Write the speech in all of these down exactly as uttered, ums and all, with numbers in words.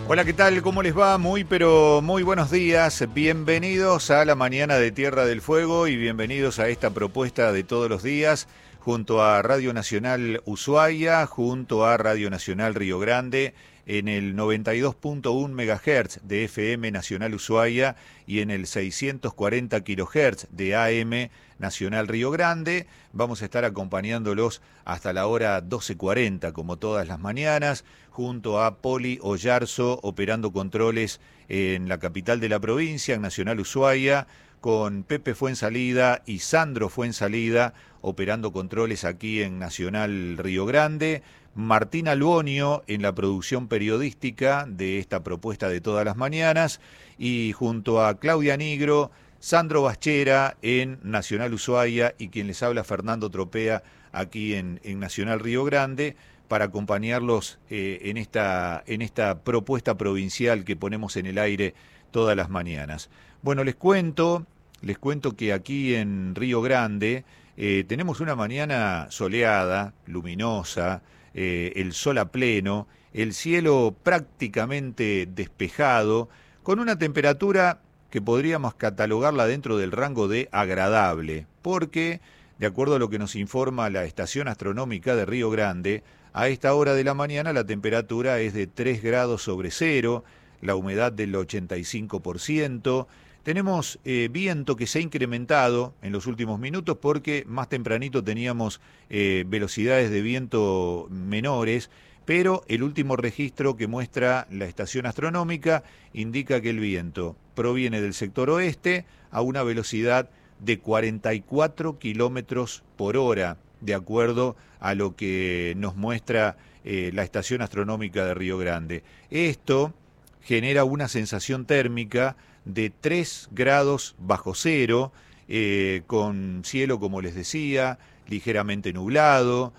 Hola, ¿qué tal? ¿Cómo les va? Muy, pero muy buenos días. Bienvenidos a la mañana de Tierra del Fuego y bienvenidos a esta propuesta de todos los días junto a Radio Nacional Ushuaia, junto a Radio Nacional Río Grande, en el noventa y dos punto uno megahertz de F M Nacional Ushuaia y en el seiscientos cuarenta kilohertz de A M Nacional Río Grande. Vamos a estar acompañándolos hasta la hora doce cuarenta, como todas las mañanas, junto a Poli Oyarzo, operando controles en la capital de la provincia, en Nacional Ushuaia, con Pepe Fuensalida y Sandro Fuensalida, operando controles aquí en Nacional Río Grande, Martín Albonio en la producción periodística de esta propuesta de todas las mañanas, y junto a Claudia Nigro, Sandro Baschera en Nacional Ushuaia y quien les habla, Fernando Tropea, aquí en, en Nacional Río Grande, para acompañarlos eh, en, esta, en esta propuesta provincial que ponemos en el aire todas las mañanas. Bueno, les cuento, les cuento que aquí en Río Grande eh, tenemos una mañana soleada, luminosa, eh, el sol a pleno, el cielo prácticamente despejado, con una temperatura que podríamos catalogarla dentro del rango de agradable, porque, de acuerdo a lo que nos informa la Estación Astronómica de Río Grande, a esta hora de la mañana la temperatura es de tres grados sobre cero, la humedad del ochenta y cinco por ciento, tenemos eh, viento que se ha incrementado en los últimos minutos porque más tempranito teníamos eh, velocidades de viento menores, pero el último registro que muestra la estación astronómica indica que el viento proviene del sector oeste a una velocidad de cuarenta y cuatro kilómetros por hora, de acuerdo a lo que nos muestra eh, la estación astronómica de Río Grande. Esto genera una sensación térmica de tres grados bajo cero, eh, con cielo, como les decía, ligeramente nublado,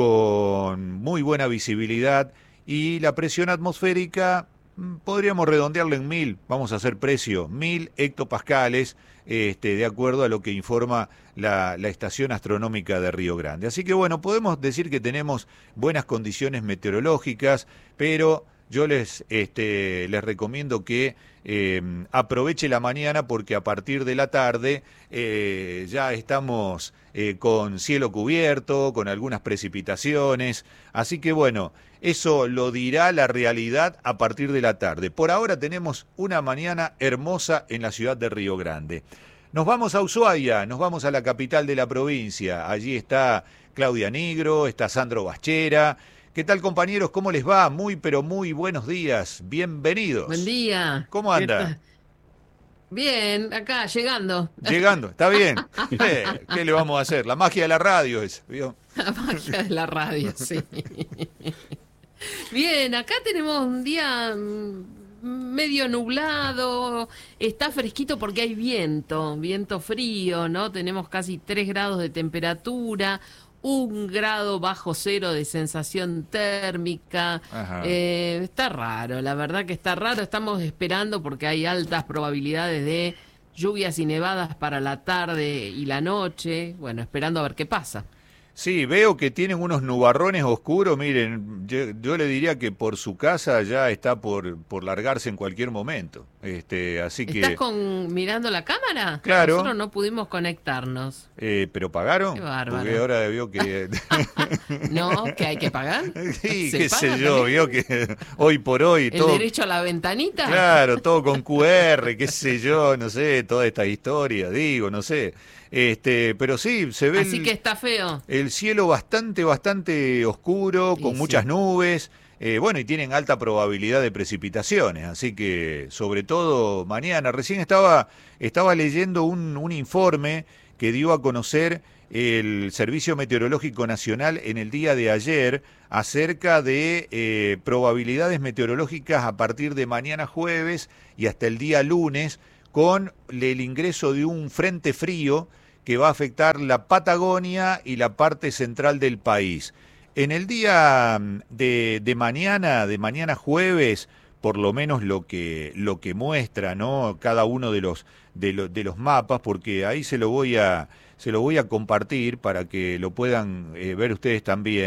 con muy buena visibilidad, y la presión atmosférica podríamos redondearlo en mil, vamos a hacer precio, mil hectopascales, este, de acuerdo a lo que informa la, la Estación Astronómica de Río Grande. Así que bueno, podemos decir que tenemos buenas condiciones meteorológicas, pero yo les, este, les recomiendo que eh, aproveche la mañana, porque a partir de la tarde eh, ya estamos eh, con cielo cubierto, con algunas precipitaciones. Así que bueno, eso lo dirá la realidad a partir de la tarde. Por ahora tenemos una mañana hermosa en la ciudad de Río Grande. Nos vamos a Ushuaia, nos vamos a la capital de la provincia. Allí está Claudia Nigro, está Sandro Baschera. ¿Qué tal, compañeros? ¿Cómo les va? Muy, pero muy buenos días. Bienvenidos. Buen día. ¿Cómo anda? Bien, acá, llegando. Llegando, está bien. Eh, ¿Qué le vamos a hacer? La magia de la radio es, ¿vio? La magia de la radio, sí. Bien, acá tenemos un día medio nublado, está fresquito porque hay viento, viento frío, ¿no? Tenemos casi tres grados de temperatura, un grado bajo cero de sensación térmica. Eh, está raro, la verdad que está raro. Estamos esperando porque hay altas probabilidades de lluvias y nevadas para la tarde y la noche. Bueno, esperando a ver qué pasa. Sí, veo que tienen unos nubarrones oscuros. Miren, yo, yo le diría que por su casa ya está por, por largarse en cualquier momento. Este, así que... ¿Estás con, mirando la cámara? Claro. Nosotros no pudimos conectarnos. Eh, ¿Pero pagaron? Qué bárbaro. Porque ahora vio que... No, que hay que pagar. Sí, ¿Se qué paga sé yo, también? vio que hoy por hoy... ¿El todo... derecho a la ventanita? Claro, todo con Q R, qué sé yo, no sé, toda esta historia, digo, no sé. Este, pero sí, se ve Así el, que está feo. el cielo bastante, bastante oscuro, con Sí, muchas sí. nubes, eh, bueno, y tienen alta probabilidad de precipitaciones, así que sobre todo mañana. Recién estaba, estaba leyendo un, un informe que dio a conocer el Servicio Meteorológico Nacional en el día de ayer acerca de eh, probabilidades meteorológicas a partir de mañana jueves y hasta el día lunes, con el ingreso de un frente frío que va a afectar la Patagonia y la parte central del país. En el día de, de mañana, de mañana jueves, por lo menos lo que, lo que muestra, ¿no?, cada uno de los, de, lo, de los mapas, porque ahí se lo voy a, se lo voy a compartir para que lo puedan eh, ver ustedes también.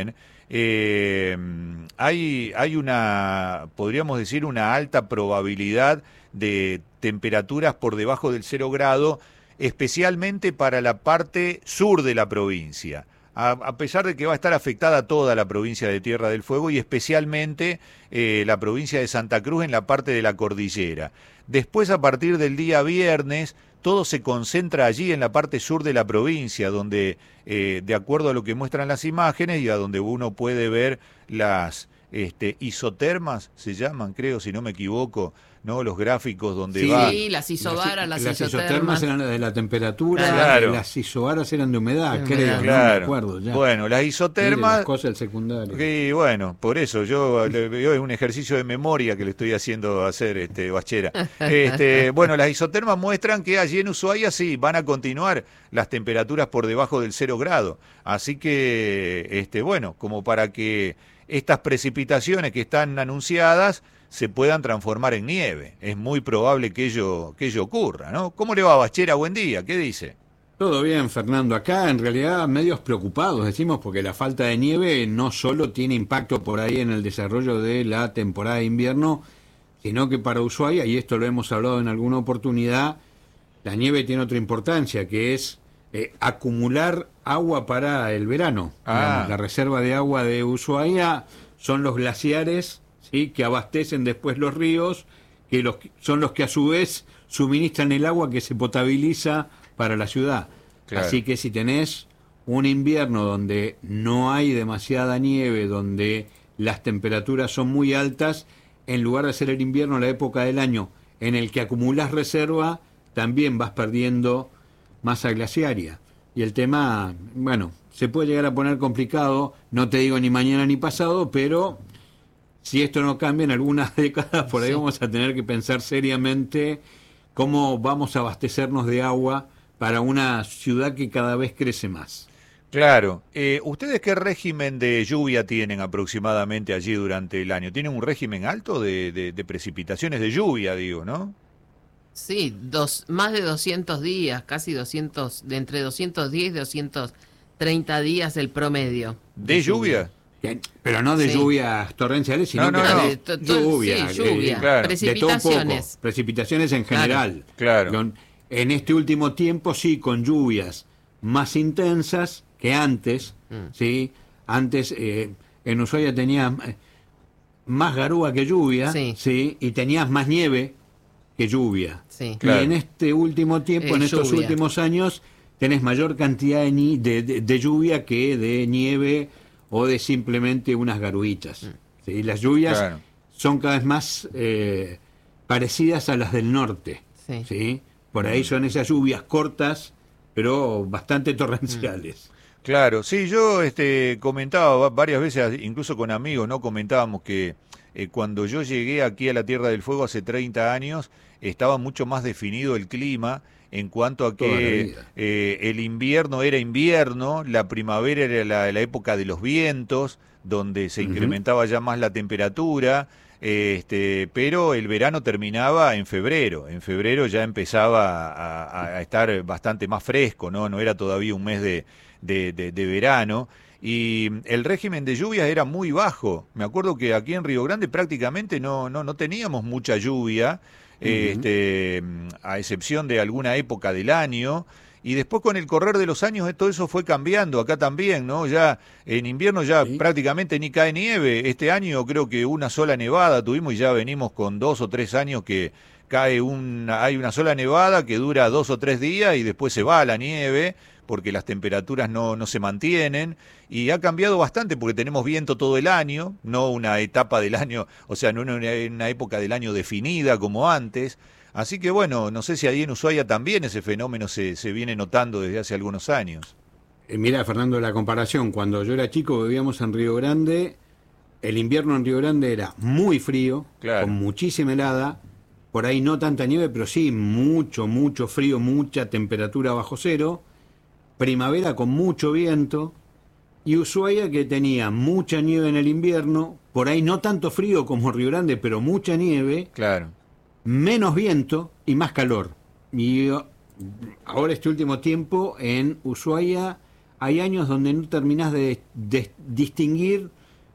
eh, hay, hay una, podríamos decir, una alta probabilidad de temperaturas por debajo del cero grado, especialmente para la parte sur de la provincia. A, a pesar de que va a estar afectada toda la provincia de Tierra del Fuego y especialmente eh, la provincia de Santa Cruz en la parte de la cordillera. Después, a partir del día viernes, todo se concentra allí en la parte sur de la provincia, donde, eh, de acuerdo a lo que muestran las imágenes y a donde uno puede ver las este, isotermas, se llaman, creo, si no me equivoco, ¿no? Los gráficos donde sí, va... Sí, las isobaras, las, las isotermas. isotermas eran de la temperatura, claro. Las isobaras eran de humedad, de creo, claro. no me acuerdo ya. Bueno, las isotermas... Sí, las cosas del secundario. Y bueno, por eso, yo le veo es un ejercicio de memoria que le estoy haciendo hacer, este, Bachera. Este, bueno, las isotermas muestran que allí en Ushuaia sí, van a continuar las temperaturas por debajo del cero grado. Así que, este, bueno, como para que estas precipitaciones que están anunciadas se puedan transformar en nieve. Es muy probable que ello, que ello ocurra, ¿no? ¿Cómo le va, Bachera? Buen día, ¿qué dice? Todo bien, Fernando. Acá, en realidad, medios preocupados, decimos, porque la falta de nieve no solo tiene impacto por ahí en el desarrollo de la temporada de invierno, sino que para Ushuaia, y esto lo hemos hablado en alguna oportunidad, la nieve tiene otra importancia, que es eh, acumular agua para el verano. Ah. La reserva de agua de Ushuaia son los glaciares, ¿sí?, que abastecen después los ríos, que los, son los que a su vez suministran el agua que se potabiliza para la ciudad. Claro. Así que si tenés un invierno donde no hay demasiada nieve, donde las temperaturas son muy altas, en lugar de ser el invierno la época del año en el que acumulás reserva, también vas perdiendo masa glaciaria. Y el tema, bueno, se puede llegar a poner complicado, no te digo ni mañana ni pasado, pero si esto no cambia en algunas décadas, por ahí sí vamos a tener que pensar seriamente cómo vamos a abastecernos de agua para una ciudad que cada vez crece más. Claro. Eh, ¿Ustedes qué régimen de lluvia tienen aproximadamente allí durante el año? ¿Tienen un régimen alto de, de, de precipitaciones de lluvia, digo, no? Sí, dos, más de doscientos días, casi doscientos, de entre doscientos diez y doscientos treinta días el promedio. ¿De, ¿De lluvia? lluvia? Pero no de sí. lluvias torrenciales, sino no, no, que no. de to, to, lluvia. Sí, lluvia. Eh, claro. Precipitaciones. De todo poco, precipitaciones en general. Claro. claro. En este último tiempo, sí, con lluvias más intensas que antes, mm. ¿sí? Antes eh, en Ushuaia tenías más garúa que lluvia, sí. ¿sí? Y tenías más nieve que lluvia. Sí. Claro. Y en este último tiempo, eh, en estos lluvia. últimos años, tenés mayor cantidad de, ni, de, de, de lluvia que de nieve o de simplemente unas garuitas. Mm. ¿Sí? Las lluvias claro. son cada vez más eh, parecidas a las del norte. Sí. ¿Sí? Por ahí son esas lluvias cortas, pero bastante torrenciales. Claro, sí, yo este, comentaba varias veces, incluso con amigos, ¿no? Comentábamos que eh, cuando yo llegué aquí a la Tierra del Fuego hace treinta años, estaba mucho más definido el clima en cuanto a que eh, el invierno era invierno, la primavera era la, la época de los vientos, donde se uh-huh. incrementaba ya más la temperatura. Este, pero el verano terminaba en febrero, en febrero ya empezaba a, a estar bastante más fresco, no, no era todavía un mes de, de, de, de verano, y el régimen de lluvias era muy bajo. Me acuerdo que aquí en Río Grande prácticamente no, no, no teníamos mucha lluvia, uh-huh. este, a excepción de alguna época del año. Y después con el correr de los años todo eso fue cambiando, acá también, ¿no? Ya en invierno ya sí. prácticamente ni cae nieve. Este año creo que una sola nevada tuvimos y ya venimos con dos o tres años que cae una, hay una sola nevada que dura dos o tres días y después se va la nieve porque las temperaturas no, no se mantienen. Y ha cambiado bastante porque tenemos viento todo el año, no una etapa del año, o sea, no una, una época del año definida como antes. Así que bueno, no sé si ahí en Ushuaia también ese fenómeno se, se viene notando desde hace algunos años. Eh, mira, Fernando, la comparación, cuando yo era chico vivíamos en Río Grande, el invierno en Río Grande era muy frío, claro. con muchísima helada, por ahí no tanta nieve, pero sí mucho, mucho frío, mucha temperatura bajo cero, primavera con mucho viento, y Ushuaia que tenía mucha nieve en el invierno, por ahí no tanto frío como Río Grande, pero mucha nieve. Claro. Menos viento y más calor. Y ahora este último tiempo en Ushuaia hay años donde no terminás de, de distinguir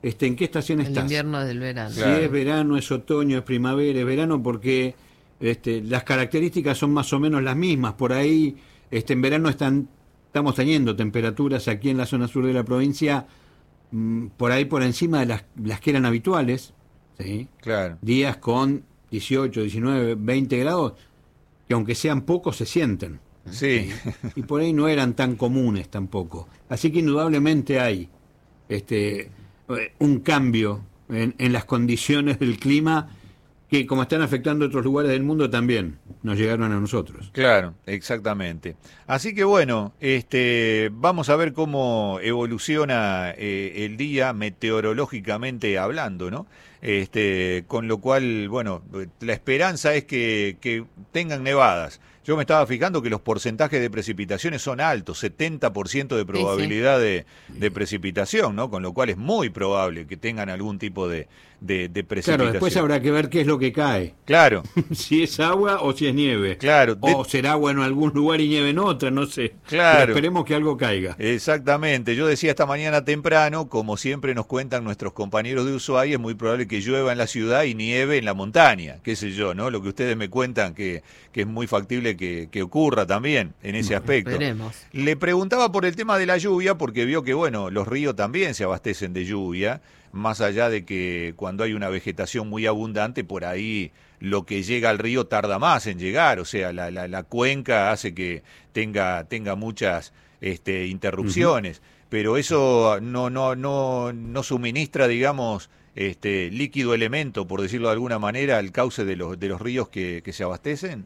este, ¿en qué estación El estás? invierno del verano. Si Claro. es verano, es otoño, es primavera, es verano, porque este, las características son más o menos las mismas. Por ahí, este, en verano están, estamos teniendo temperaturas aquí en la zona sur de la provincia, mmm, por ahí por encima de las, las que eran habituales, ¿sí? Claro. Días con dieciocho, diecinueve, veinte grados, que aunque sean pocos se sienten. Sí. Y por ahí no eran tan comunes tampoco. Así que indudablemente hay este un cambio en, en las condiciones del clima que, como están afectando a otros lugares del mundo, también nos llegaron a nosotros. Claro, exactamente. Así que bueno, este, vamos a ver cómo evoluciona eh, el día meteorológicamente hablando, ¿no? Este, con lo cual, bueno, la esperanza es que, que tengan nevadas. Yo me estaba fijando que los porcentajes de precipitaciones son altos, setenta por ciento de probabilidad de, de precipitación, ¿no? Con lo cual es muy probable que tengan algún tipo de, de, de precipitación. Claro, después habrá que ver qué es lo que cae. Claro, Si es agua o si es nieve. claro. de- O será agua en algún lugar y nieve en otra, no sé. Claro. Pero esperemos que algo caiga. Exactamente, yo decía esta mañana temprano, como siempre nos cuentan nuestros compañeros de Ushuaia, es muy probable que llueva en la ciudad y nieve en la montaña, qué sé yo, ¿no? Lo que ustedes me cuentan que, que es muy factible que, que ocurra también en ese aspecto. Esperemos. Le preguntaba por el tema de la lluvia, porque vio que, bueno, los ríos también se abastecen de lluvia, más allá de que cuando hay una vegetación muy abundante, por ahí lo que llega al río tarda más en llegar, o sea, la, la, la cuenca hace que tenga, tenga muchas este, interrupciones, uh-huh. Pero eso no, no, no, no suministra, digamos, este líquido elemento, por decirlo de alguna manera, al cauce de los, de los ríos que, que se abastecen.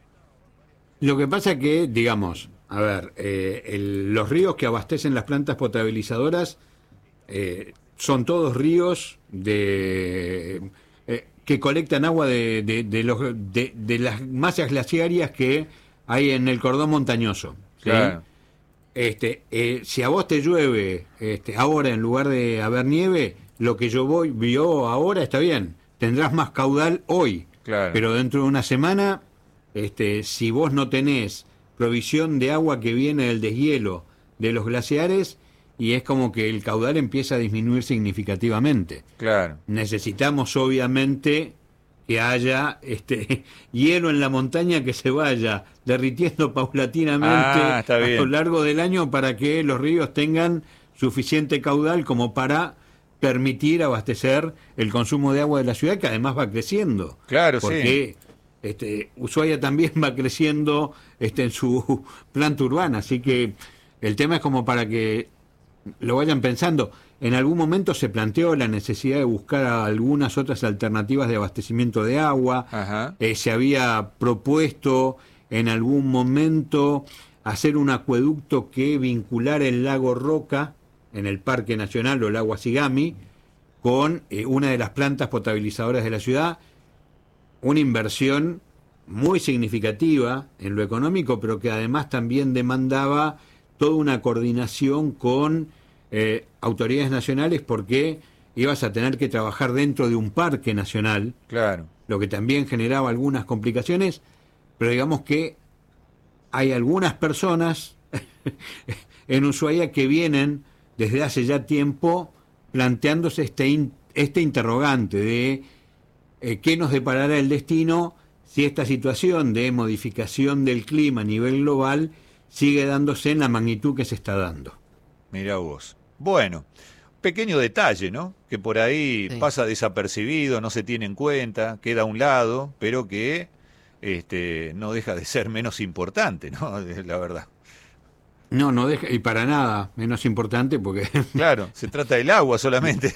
Lo que pasa que, digamos, a ver, eh, el, los ríos que abastecen las plantas potabilizadoras eh, son todos ríos de eh, que colectan agua de, de, de, los, de, de las masas glaciarias que hay en el cordón montañoso, ¿sí? Claro. Este, eh, si a vos te llueve este, ahora en lugar de haber nieve, lo que yo voy vio ahora está bien, tendrás más caudal hoy, claro. Pero dentro de una semana, este, si vos no tenés provisión de agua que viene del deshielo de los glaciares, y es como que el caudal empieza a disminuir significativamente. Claro. Necesitamos obviamente que haya este hielo en la montaña que se vaya derritiendo paulatinamente ah, a lo largo del año para que los ríos tengan suficiente caudal como para permitir abastecer el consumo de agua de la ciudad, que además va creciendo. Claro, porque sí. este, Ushuaia también va creciendo este, en su planta urbana, así que el tema es como para que lo vayan pensando. En algún momento se planteó la necesidad de buscar algunas otras alternativas de abastecimiento de agua. Eh, se había propuesto en algún momento hacer un acueducto que vinculara el lago Roca en el Parque Nacional o el lago Asigami con eh, una de las plantas potabilizadoras de la ciudad. Una inversión muy significativa en lo económico, pero que además también demandaba toda una coordinación con eh, autoridades nacionales, porque ibas a tener que trabajar dentro de un parque nacional, claro. Lo que también generaba algunas complicaciones, pero digamos que hay algunas personas en Ushuaia que vienen desde hace ya tiempo planteándose este, in, este interrogante de eh, qué nos deparará el destino si esta situación de modificación del clima a nivel global sigue dándose en la magnitud que se está dando. Mirá vos. Bueno, pequeño detalle, ¿no? Que por ahí sí. pasa desapercibido, no se tiene en cuenta, queda a un lado, pero que este, no deja de ser menos importante, ¿no? La verdad. No, no deja, y para nada menos importante porque... Claro, se trata del agua solamente.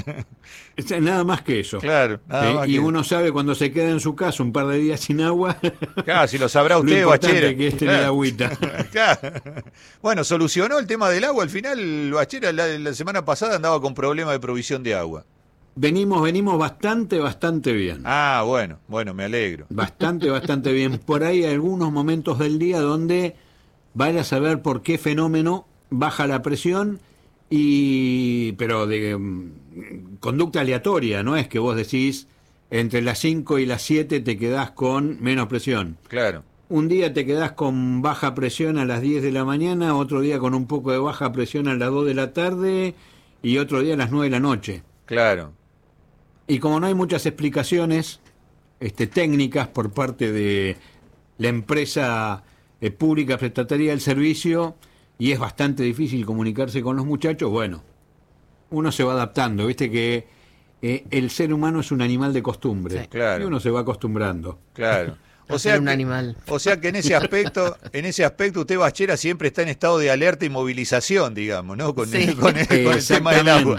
Nada más que eso. Claro, nada ¿sí? más Y que... uno sabe cuando se queda en su casa un par de días sin agua... Claro, si lo sabrá usted, lo Bachera. Que es tener claro. agüita. Claro. Bueno, solucionó el tema del agua. Al final, Bachera la, la semana pasada andaba con problemas de provisión de agua. Venimos, venimos bastante, bastante bien. Ah, bueno, bueno, me alegro. Bastante, bastante bien. Por ahí hay algunos momentos del día donde... vaya a saber por qué fenómeno baja la presión, y pero de um, conducta aleatoria, no es que vos decís entre las cinco y las siete te quedás con menos presión. Claro. Un día te quedás con baja presión a las diez de la mañana, otro día con un poco de baja presión a las dos de la tarde, y otro día a las nueve de la noche. Claro. Y como no hay muchas explicaciones este, técnicas por parte de la empresa eh, pública prestataria del servicio, y es bastante difícil comunicarse con los muchachos, bueno, uno se va adaptando. Viste que eh, el ser humano es un animal de costumbre, Sí. Claro. y uno se va acostumbrando. Claro. O A sea, ser un que, animal. o sea que en ese aspecto, en ese aspecto usted, Bachera, siempre está en estado de alerta y movilización, digamos, ¿no? Con, Sí. el, con, el, con el tema del agua.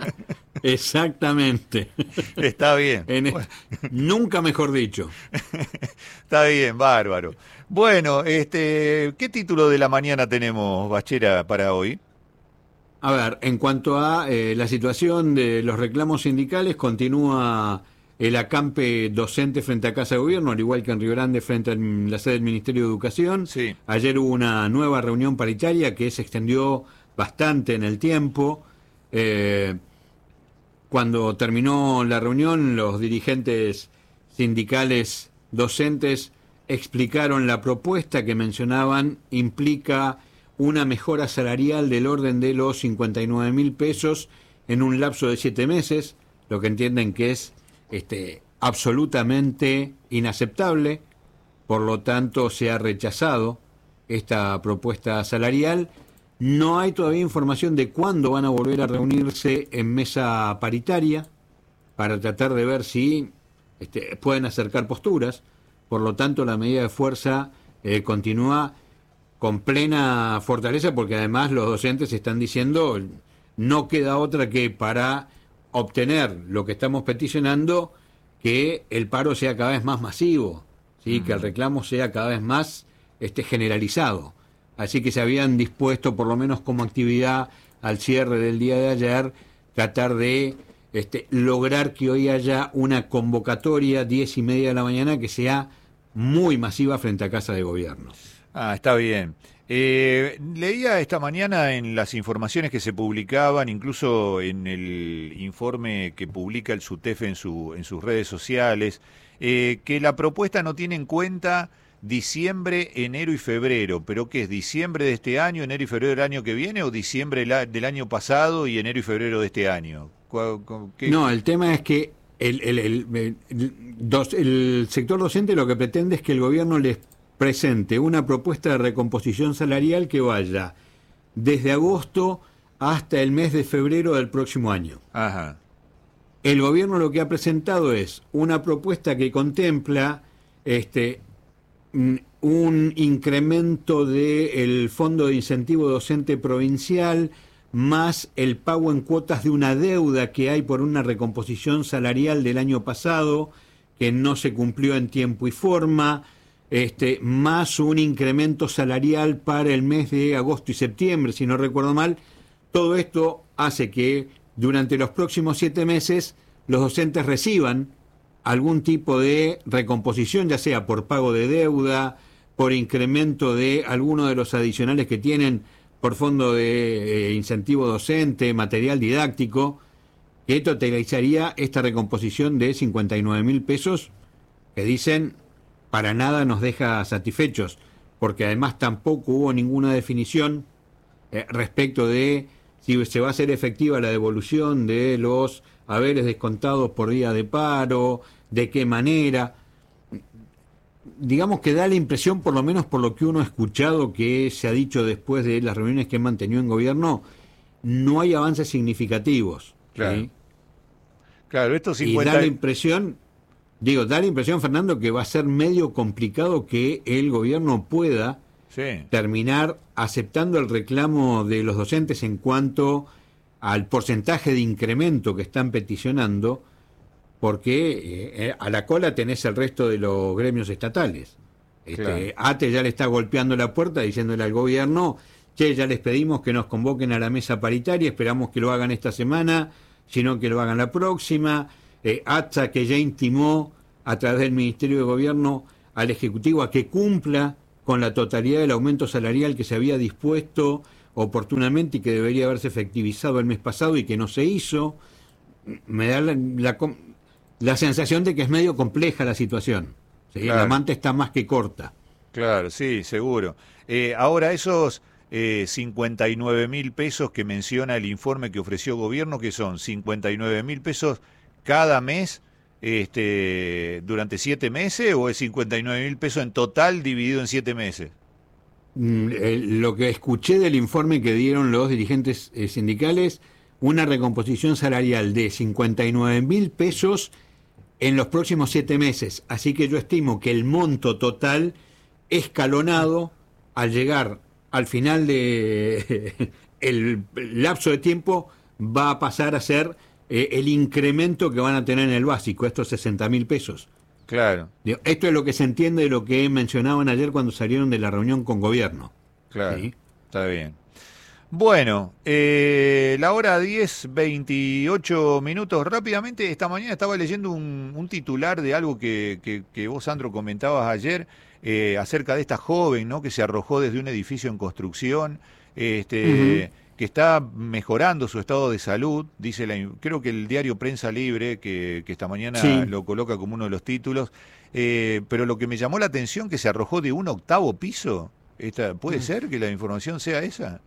Exactamente. Está bien. En Bueno, es- Nunca mejor dicho. está bien, bárbaro. Bueno, este, ¿qué título de la mañana tenemos, Bachera, para hoy? A ver, en cuanto a eh, la situación de los reclamos sindicales, continúa el acampe docente frente a Casa de Gobierno, al igual que en Río Grande frente a la sede del Ministerio de Educación. Sí. Ayer hubo una nueva reunión paritaria que se extendió bastante en el tiempo. Eh, cuando terminó la reunión, los dirigentes sindicales docentes explicaron la propuesta que mencionaban, implica una mejora salarial del orden de los cincuenta y nueve mil pesos en un lapso de siete meses, lo que entienden que es este, absolutamente inaceptable. Por lo tanto, se ha rechazado esta propuesta salarial. No hay todavía información de cuándo van a volver a reunirse en mesa paritaria para tratar de ver si este, pueden acercar posturas. Por lo tanto, la medida de fuerza eh, continúa con plena fortaleza, porque además los docentes están diciendo no queda otra que para obtener lo que estamos peticionando, que el paro sea cada vez más masivo, ¿sí? Uh-huh. Que el reclamo sea cada vez más este, generalizado. Así que se habían dispuesto, por lo menos como actividad al cierre del día de ayer, tratar de este, lograr que hoy haya una convocatoria diez y media de la mañana que sea muy masiva frente a Casa de Gobierno. Ah, está bien. Eh, leía esta mañana en las informaciones que se publicaban, incluso en el informe que publica el SUTEF en, su, en sus redes sociales, eh, que la propuesta no tiene en cuenta diciembre, enero y febrero. ¿Pero qué es? ¿Diciembre de este año, enero y febrero del año que viene, o diciembre del año pasado y enero y febrero de este año? ¿Qué? No, el tema es que el, el, el, el, el, el sector docente lo que pretende es que el gobierno les presente una propuesta de recomposición salarial que vaya desde agosto hasta el mes de febrero del próximo año. Ajá. El gobierno lo que ha presentado es una propuesta que contempla este un incremento del Fondo de Incentivo Docente Provincial, más el pago en cuotas de una deuda que hay por una recomposición salarial del año pasado, que no se cumplió en tiempo y forma, este, más un incremento salarial para el mes de agosto y septiembre, si no recuerdo mal. Todo esto hace que durante los próximos siete meses los docentes reciban algún tipo de recomposición, ya sea por pago de deuda, por incremento de alguno de los adicionales que tienen por fondo de eh, incentivo docente, material didáctico, que totalizaría esta recomposición de cincuenta y nueve mil pesos, que dicen para nada nos deja satisfechos, porque además tampoco hubo ninguna definición eh, respecto de si se va a hacer efectiva la devolución de los haberes descontados por día de paro, de qué manera. Digamos que da la impresión, por lo menos por lo que uno ha escuchado, que se ha dicho después de las reuniones que han mantenido en gobierno, no hay avances significativos. Claro, ¿sí? Claro, esto cincuenta... Y da la impresión, digo, da la impresión, Fernando, que va a ser medio complicado que el gobierno pueda sí. terminar aceptando el reclamo de los docentes en cuanto al porcentaje de incremento que están peticionando, porque eh, a la cola tenés el resto de los gremios estatales. Este, claro. A T E ya le está golpeando la puerta diciéndole al gobierno, che, ya les pedimos que nos convoquen a la mesa paritaria, esperamos que lo hagan esta semana, sino que lo hagan la próxima. Eh, A T S A, que ya intimó a través del Ministerio de Gobierno al Ejecutivo a que cumpla con la totalidad del aumento salarial que se había dispuesto oportunamente y que debería haberse efectivizado el mes pasado y que no se hizo. Me da la, la, la sensación de que es medio compleja la situación. ¿sí? Claro. La manta está más que corta. Claro, sí, seguro. Eh, ahora, esos eh, cincuenta y nueve mil pesos que menciona el informe que ofreció gobierno, que son cincuenta y nueve mil pesos cada mes este, durante siete meses, o es cincuenta y nueve mil pesos en total dividido en siete meses? Mm, eh, lo que escuché del informe que dieron los dirigentes eh, sindicales, una recomposición salarial de cincuenta y nueve mil pesos en los próximos siete meses. Así que yo estimo que el monto total escalonado, al llegar al final de el lapso de tiempo, va a pasar a ser eh, el incremento que van a tener en el básico, estos sesenta mil pesos. Claro. Esto es lo que se entiende de lo que mencionaban ayer cuando salieron de la reunión con gobierno. Claro, ¿sí? Está bien. Bueno, eh, la hora diez, veintiocho minutos. Rápidamente, esta mañana estaba leyendo un, un titular de algo que, que, que vos, Sandro, comentabas ayer, eh, acerca de esta joven, ¿no?, que se arrojó desde un edificio en construcción, este, uh-huh. que está mejorando su estado de salud, dice la, creo que el diario Prensa Libre, que, que esta mañana sí. lo coloca como uno de los títulos, eh, pero lo que me llamó la atención, que se arrojó de un octavo piso. Esta, ¿puede uh-huh. ser que la información sea esa?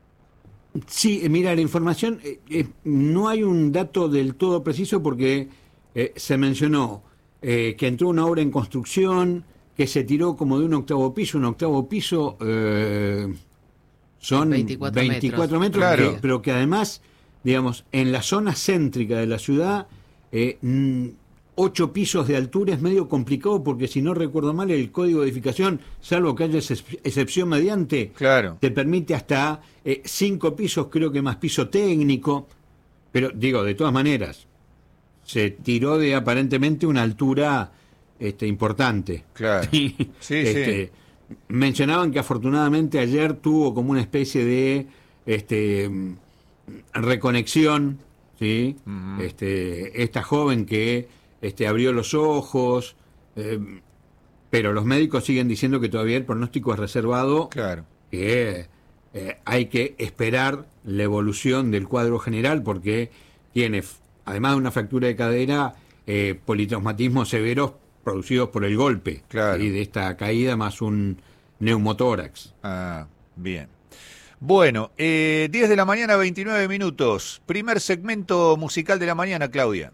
Sí, mira, la información, eh, eh, no hay un dato del todo preciso porque eh, se mencionó eh, que entró una obra en construcción, que se tiró como de un octavo piso, un octavo piso eh, son veinticuatro, veinticuatro metros, metros claro. que, pero que además, digamos, en la zona céntrica de la ciudad, eh, ocho pisos de altura es medio complicado porque, si no recuerdo mal, el código de edificación, salvo que haya excepción mediante, claro. te permite hasta eh, cinco pisos, creo que más piso técnico, pero digo, de todas maneras, se tiró de aparentemente una altura este, importante. Claro. Sí, este, sí. Mencionaban que afortunadamente ayer tuvo como una especie de este, reconexión, ¿sí? Uh-huh. este, esta joven que Este, abrió los ojos, eh, pero los médicos siguen diciendo que todavía el pronóstico es reservado, claro. que eh, hay que esperar la evolución del cuadro general, porque tiene, además de una fractura de cadera, eh, politraumatismos severos producidos por el golpe, claro. ¿sí? de esta caída, más un neumotórax. Ah, bien. Bueno, eh, diez de la mañana, veintinueve minutos. Primer segmento musical de la mañana, Claudia.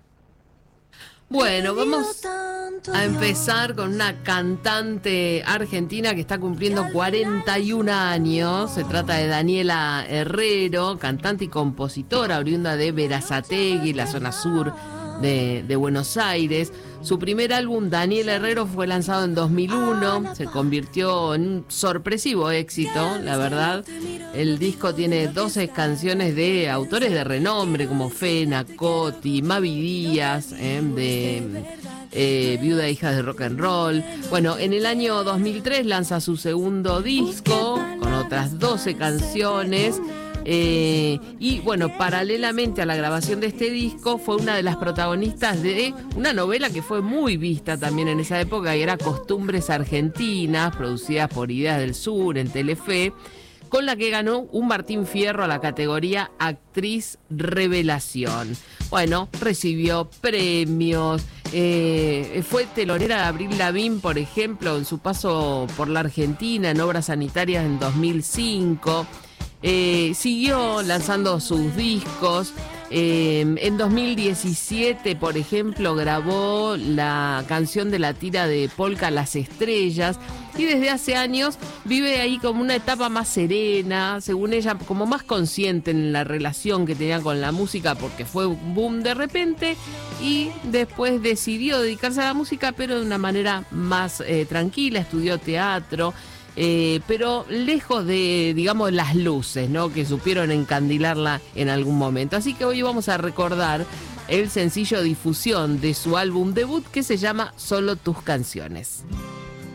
Bueno, vamos a empezar con una cantante argentina que está cumpliendo cuarenta y un años. Se trata de Daniela Herrero, cantante y compositora oriunda de Berazategui, la zona sur de, de Buenos Aires. Su primer álbum, Daniela Herrero, fue lanzado en dos mil uno. Se convirtió en un sorpresivo éxito, la verdad. El disco tiene doce canciones de autores de renombre como Fena, Coti, Mavi Díaz, eh, de eh, Viuda e Hijas de Rock and Roll. Bueno, en el año dos mil tres lanza su segundo disco con otras doce canciones. Eh, y bueno, paralelamente a la grabación de este disco, fue una de las protagonistas de una novela que fue muy vista también en esa época, y era Costumbres Argentinas, producidas por Ideas del Sur en Telefe, con la que ganó un Martín Fierro a la categoría Actriz Revelación. Bueno, recibió premios, eh, fue telonera de Avril Lavigne, por ejemplo, en su paso por la Argentina en Obras Sanitarias en dos mil cinco. Eh, siguió lanzando sus discos. Eh, en dos mil diecisiete, por ejemplo, grabó la canción de la tira de Polka Las Estrellas, y desde hace años vive ahí como una etapa más serena, según ella, como más consciente en la relación que tenía con la música, porque fue un boom de repente, y después decidió dedicarse a la música, pero de una manera más eh, tranquila. Estudió teatro. Eh, pero lejos de, digamos, las luces, ¿no?, que supieron encandilarla en algún momento. Así que hoy vamos a recordar el sencillo difusión de su álbum debut, que se llama Solo Tus Canciones.